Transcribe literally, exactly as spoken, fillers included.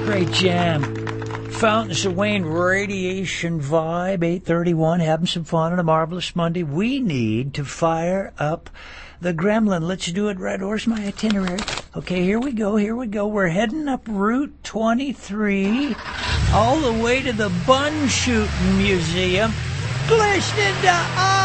Great jam. Fountains of Wayne, Radiation Vibe, eight thirty-one, having some fun on a marvelous Monday. We need to fire up the Gremlin. Let's do it right. Where's my itinerary? Okay, here we go, here we go. We're heading up Route twenty-three, all the way to the Bun Shooting Museum. Listening to